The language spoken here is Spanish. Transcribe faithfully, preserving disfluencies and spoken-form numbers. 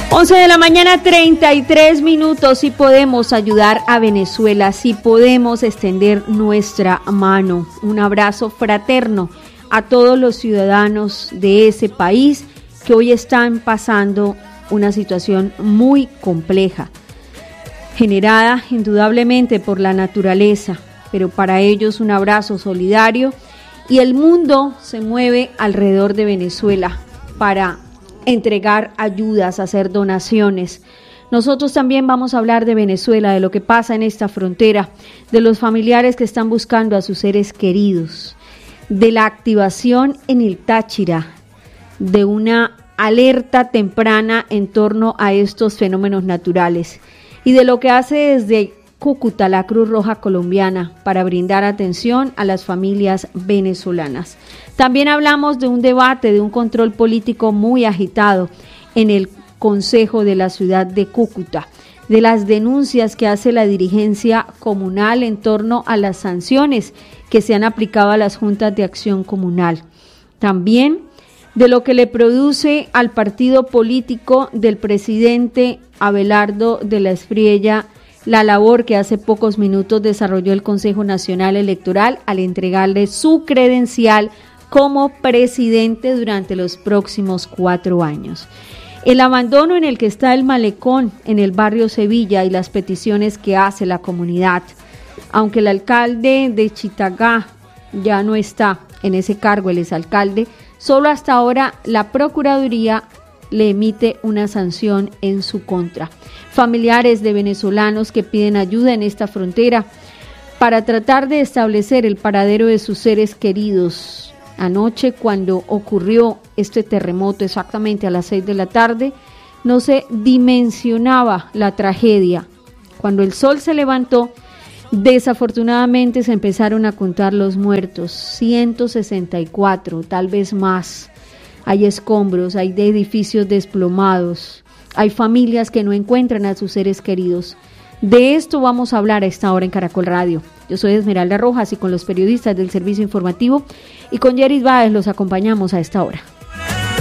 once de la mañana, treinta y tres minutos. Si podemos ayudar a Venezuela, si podemos extender nuestra mano. Un abrazo fraterno a todos los ciudadanos de ese país que hoy están pasando una situación muy compleja, generada indudablemente por la naturaleza, pero para ellos un abrazo solidario, y el mundo se mueve alrededor de Venezuela para entregar ayudas, hacer donaciones. Nosotros también vamos a hablar de Venezuela, de lo que pasa en esta frontera, de los familiares que están buscando a sus seres queridos, de la activación en el Táchira, de una alerta temprana en torno a estos fenómenos naturales y de lo que hace desde Cúcuta la Cruz Roja Colombiana para brindar atención a las familias venezolanas. También hablamos de un debate, de un control político muy agitado en el Consejo de la ciudad de Cúcuta, de las denuncias que hace la dirigencia comunal en torno a las sanciones que se han aplicado a las juntas de acción comunal. También de lo que le produce al partido político del presidente Abelardo de la Espriella la labor que hace pocos minutos desarrolló el Consejo Nacional Electoral al entregarle su credencial como presidente durante los próximos cuatro años. El abandono en el que está el malecón en el barrio Sevilla y las peticiones que hace la comunidad. Aunque el alcalde de Chitagá ya no está en ese cargo, el exalcalde, solo hasta ahora la Procuraduría le emite una sanción en su contra. Familiares de venezolanos que piden ayuda en esta frontera para tratar de establecer el paradero de sus seres queridos. Anoche, cuando ocurrió este terremoto, exactamente a las seis de la tarde, no se dimensionaba la tragedia. Cuando el sol se levantó, desafortunadamente se empezaron a contar los muertos, ciento sesenta y cuatro, tal vez más. Hay escombros, hay de edificios desplomados, hay familias que no encuentran a sus seres queridos. De esto vamos a hablar a esta hora en Caracol Radio. Yo soy Esmeralda Rojas y con los periodistas del servicio informativo y con Yeris Báez los acompañamos a esta hora.